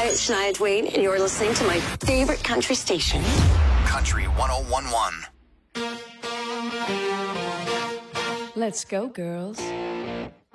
Hi, it's Shania Twain, and you're listening to my favorite country station. Country 101.1. Let's go, girls.